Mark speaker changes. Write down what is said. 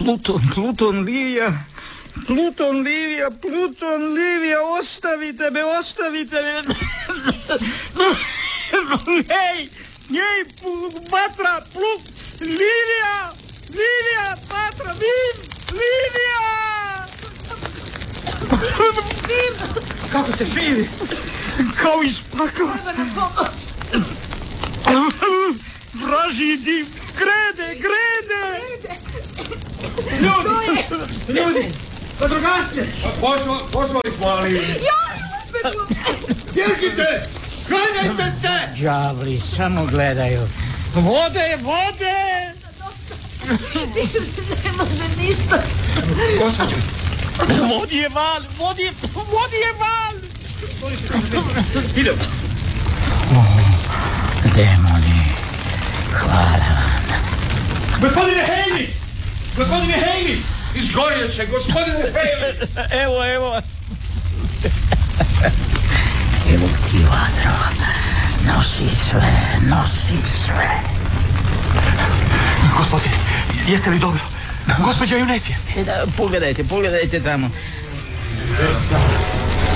Speaker 1: Pluton Livija, ostavite me. Hej, Patra, Livija, Patra, Livija!
Speaker 2: Kako se živi?
Speaker 1: Kao iz pakla. Vražiji dim, grede!
Speaker 2: Ljudi, vatrogasce!
Speaker 3: Poslali smo, ali... Bježite! Klanjajte se!
Speaker 1: Đavli, samo gledaju. Vode!
Speaker 4: Ne može ništa.
Speaker 2: Gospođo!
Speaker 1: Vodi je val!
Speaker 3: Idemo!
Speaker 1: Demoni, hvala vam.
Speaker 2: Gospodine Hejli!
Speaker 3: Izgorjet će, gospodine Hejli!
Speaker 1: Evo. Evo ti vatro. Nosi sve.
Speaker 2: Gospodine, jeste li dobro? Gospođa je u nesvijesti.
Speaker 1: Pogledajte tamo.